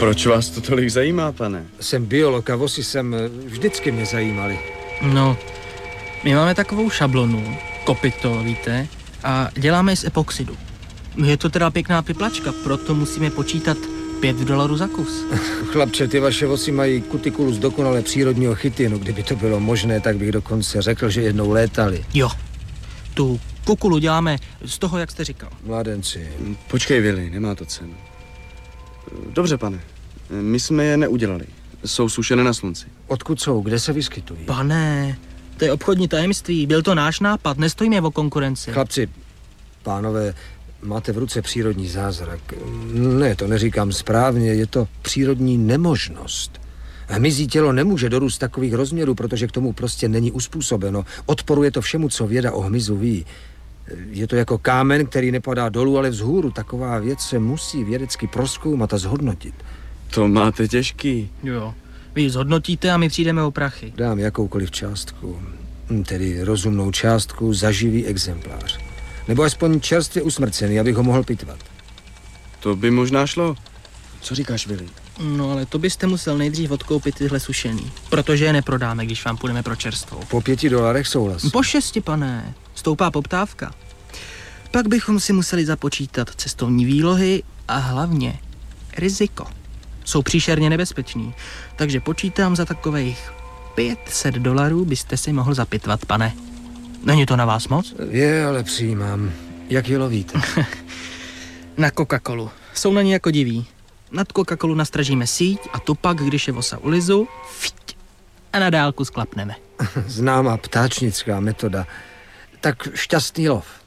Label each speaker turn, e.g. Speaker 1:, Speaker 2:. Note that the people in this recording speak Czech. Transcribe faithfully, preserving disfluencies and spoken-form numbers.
Speaker 1: Proč vás to tolik zajímá, pane?
Speaker 2: Jsem biolog a vosy jsem vždycky mě zajímaly.
Speaker 3: No, my máme takovou šablonu, kopyto, víte, a děláme z epoxidu. Je to teda pěkná piplačka, proto musíme počítat pět dolarů za kus.
Speaker 2: Chlapče, ty vaše vosy mají kutikulus dokonale přírodního chytinu. Kdyby to bylo možné, tak bych dokonce řekl, že jednou létali.
Speaker 3: Jo, tu kukulu děláme z toho, jak jste říkal.
Speaker 2: Mládenci.
Speaker 1: Počkej, Vili, nemá to cenu. Dobře, pane, my jsme je neudělali. Jsou sušené na slunci.
Speaker 2: Odkud jsou? Kde se vyskytují?
Speaker 3: Pane, to je obchodní tajemství, byl to náš nápad, nestojíme o konkurenci.
Speaker 2: Chlapci, pánové, máte v ruce přírodní zázrak. Ne, to neříkám správně, je to přírodní nemožnost. Hmyzí tělo nemůže dorůst takových rozměrů, protože k tomu prostě není uspůsobeno. Odporuje to všemu, co věda o hmyzu ví. Je to jako kámen, který nepadá dolů, ale vzhůru. Taková věc se musí vědecky prozkoumat a zhodnotit.
Speaker 1: To máte těžký.
Speaker 3: Jo, vy zhodnotíte a my přijdeme o prachy.
Speaker 2: Dám jakoukoliv částku, tedy rozumnou částku za živý exemplář. Nebo aspoň čerstvě usmrcený, abych ho mohl pitvat.
Speaker 1: To by možná šlo. Co říkáš, Vili?
Speaker 3: No ale to byste musel nejdřív odkoupit tyhle sušený, protože je neprodáme, když vám půjdeme pro čerstvou.
Speaker 2: Po pěti dolarech souhlas.
Speaker 3: Po šesti, pane. Stoupá poptávka. Pak bychom si museli započítat cestovní výlohy a hlavně riziko. Jsou příšerně nebezpeční, takže počítám za takových pět set dolarů byste si mohl zapitvat, pane. Není to na vás moc?
Speaker 2: Je, ale přijímám. Jak je lovíte?
Speaker 3: Na Coca-Colu. Jsou na ní jako diví. Nad Coca-Colu nastražíme síť a tu pak, když je vosa u lizu, fiť, a na dálku sklapneme.
Speaker 2: Známá ptáčnická metoda. Tak šťastný lov.